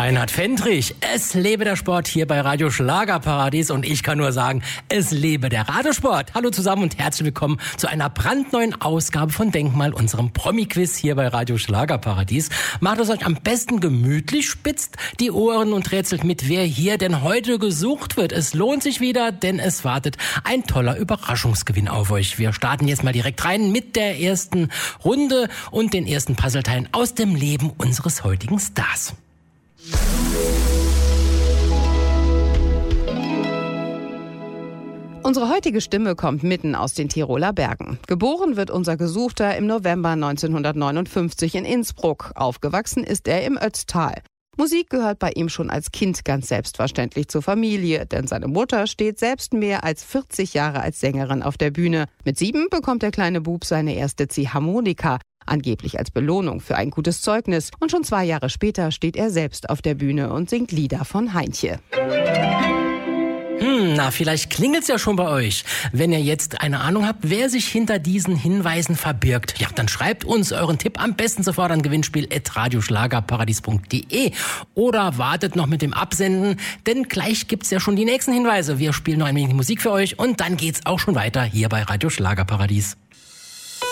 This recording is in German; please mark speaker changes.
Speaker 1: Reinhard Fendrich, es lebe der Sport hier bei Radio Schlagerparadies und ich kann nur sagen, es lebe der Radiosport. Hallo zusammen und herzlich willkommen zu einer brandneuen Ausgabe von Denkmal, unserem Promi-Quiz hier bei Radio Schlagerparadies. Macht es euch am besten gemütlich, spitzt die Ohren und rätselt mit, wer hier denn heute gesucht wird. Es lohnt sich wieder, denn es wartet ein toller Überraschungsgewinn auf euch. Wir starten jetzt mal direkt rein mit der ersten Runde und den ersten Puzzleteilen aus dem Leben unseres heutigen Stars.
Speaker 2: Unsere heutige Stimme kommt mitten aus den Tiroler Bergen. Geboren wird unser Gesuchter im November 1959 in Innsbruck. Aufgewachsen ist er im Ötztal. Musik gehört bei ihm schon als Kind ganz selbstverständlich zur Familie, denn seine Mutter steht selbst mehr als 40 Jahre als Sängerin auf der Bühne. Mit 7 bekommt der kleine Bub seine erste Ziehharmonika, angeblich als Belohnung für ein gutes Zeugnis. Und schon 2 Jahre später steht er selbst auf der Bühne und singt Lieder von Heintje.
Speaker 1: Na, vielleicht klingelt's ja schon bei euch. Wenn ihr jetzt eine Ahnung habt, wer sich hinter diesen Hinweisen verbirgt, ja, dann schreibt uns euren Tipp am besten sofort an gewinnspiel@radioschlagerparadies.de oder wartet noch mit dem Absenden, denn gleich gibt's ja schon die nächsten Hinweise. Wir spielen noch ein wenig Musik für euch und dann geht's auch schon weiter hier bei Radio Schlagerparadies.